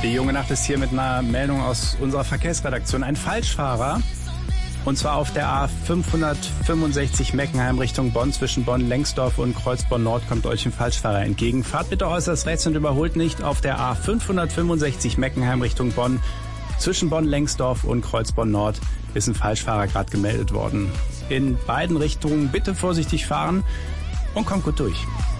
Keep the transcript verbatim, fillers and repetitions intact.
Die junge Nacht ist hier mit einer Meldung aus unserer Verkehrsredaktion. Ein Falschfahrer, und zwar auf der A fünfhundertfünfundsechzig Meckenheim Richtung Bonn, zwischen Bonn-Lengsdorf und Kreuzborn-Nord kommt euch ein Falschfahrer entgegen. Fahrt bitte äußerst rechts und überholt nicht auf der A fünfhundertfünfundsechzig Meckenheim Richtung Bonn. Zwischen Bonn-Lengsdorf und Kreuzborn-Nord ist ein Falschfahrer gerade gemeldet worden. In beiden Richtungen bitte vorsichtig fahren und kommt gut durch.